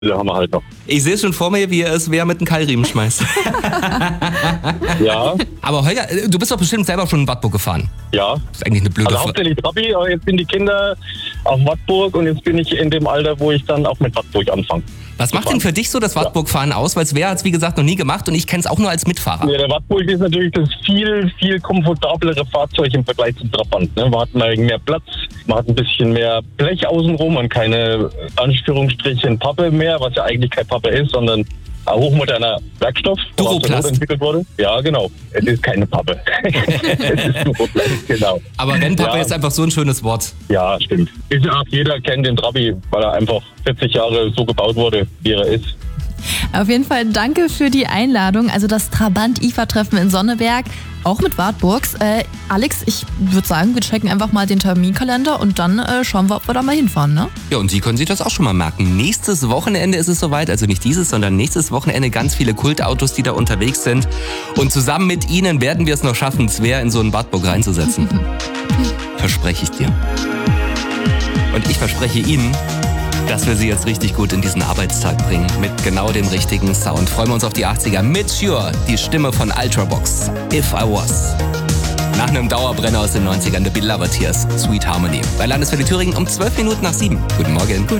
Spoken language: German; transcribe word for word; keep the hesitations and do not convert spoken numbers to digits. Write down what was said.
Da haben wir halt noch. Ich sehe schon vor mir, wie er es wer mit einem Keilriemen schmeißt. Ja. Aber Holger, du bist doch bestimmt selber schon in Wartburg gefahren. Ja. Das ist eigentlich eine blöde Also Frage. hauptsächlich Trabi, aber jetzt sind die Kinder auf Wartburg und jetzt bin ich in dem Alter, wo ich dann auch mit Wartburg anfange. Was macht denn für dich so das Wartburg-Fahren aus? Weil Svea hat es wie gesagt noch nie gemacht und ich kenne es auch nur als Mitfahrer. Ja, der Wartburg ist natürlich das viel, viel komfortablere Fahrzeug im Vergleich zum Trabant. Ne? Man hat mal mehr Platz, man hat ein bisschen mehr Blech außenrum und keine Anführungsstrichen Pappe mehr, was ja eigentlich kein Pappe ist, sondern ein hochmoderner Werkstoff, der aus der Not entwickelt wurde. Ja, genau. Es ist keine Pappe. Es ist Duroplast, genau. Aber Rennpappe Ja. ist einfach so ein schönes Wort. Ja, stimmt. Ist ja auch, jeder kennt den Trabi, weil er einfach vierzig Jahre so gebaut wurde, wie er ist. Auf jeden Fall danke für die Einladung. Also das Trabant-I F A-Treffen in Sonneberg, auch mit Wartburgs. Äh, Alex, ich würde sagen, wir checken einfach mal den Terminkalender und dann äh, schauen wir, ob wir da mal hinfahren, ne? Ja, und Sie können sich das auch schon mal merken. Nächstes Wochenende ist es soweit, also nicht dieses, sondern nächstes Wochenende ganz viele Kultautos, die da unterwegs sind. Und zusammen mit Ihnen werden wir es noch schaffen, Svea in so einen Wartburg reinzusetzen. Verspreche ich dir. Und ich verspreche Ihnen, dass wir Sie jetzt richtig gut in diesen Arbeitstag bringen. Mit genau dem richtigen Sound. Freuen wir uns auf die achtziger. Mit Sure, die Stimme von Ultrabox. If I Was. Nach einem Dauerbrenner aus den neunzigern, The Beloved Tears, Sweet Harmony. Bei Landeswelle Thüringen um zwölf Minuten nach sieben. Guten Morgen. Guten